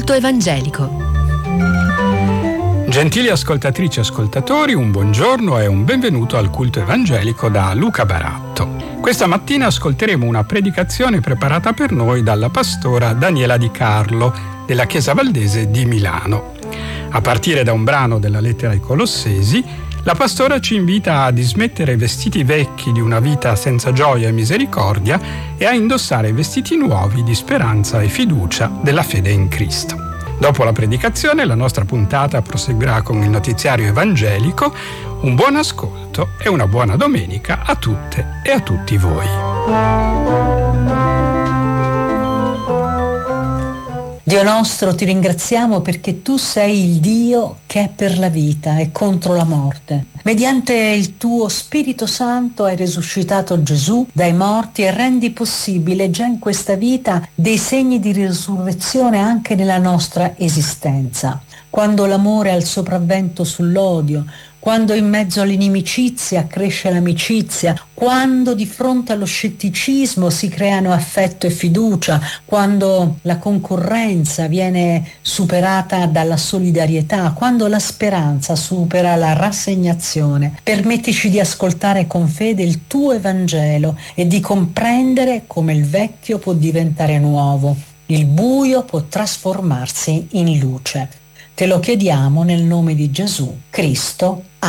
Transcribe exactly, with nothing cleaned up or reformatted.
culto evangelico. Gentili ascoltatrici e ascoltatori, un buongiorno e un benvenuto al culto evangelico da Luca Baratto. Questa mattina ascolteremo una predicazione preparata per noi dalla pastora Daniela Di Carlo della Chiesa Valdese di Milano. A partire da un brano della lettera ai Colossesi, la pastora ci invita a dismettere i vestiti vecchi di una vita senza gioia e misericordia e a indossare vestiti nuovi di speranza e fiducia della fede in Cristo. Dopo la predicazione, la nostra puntata proseguirà con il notiziario evangelico. Un buon ascolto e una buona domenica a tutte e a tutti voi. Dio nostro, ti ringraziamo perché tu sei il Dio che è per la vita e contro la morte. Mediante il tuo Spirito Santo hai risuscitato Gesù dai morti e rendi possibile già in questa vita dei segni di risurrezione anche nella nostra esistenza. Quando l'amore ha il sopravvento sull'odio, quando in mezzo all'inimicizia cresce l'amicizia, quando di fronte allo scetticismo si creano affetto e fiducia, quando la concorrenza viene superata dalla solidarietà, quando la speranza supera la rassegnazione. Permettici di ascoltare con fede il tuo Evangelo e di comprendere come il vecchio può diventare nuovo, il buio può trasformarsi in luce. Te lo chiediamo nel nome di Gesù Cristo.